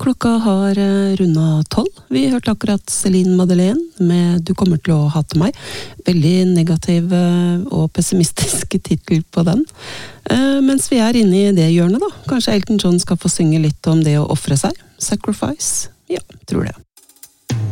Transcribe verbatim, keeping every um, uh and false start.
klokka har rundet tolv. Vi hørte akkurat Celine Madeleine med Du kommer til å hate meg. Veldig negativ og pessimistisk titel på den. Mens vi er inne i det hjørnet da, kanskje Elton John skal få synge litt om det å offre seg. Sacrifice? Ja, tror det.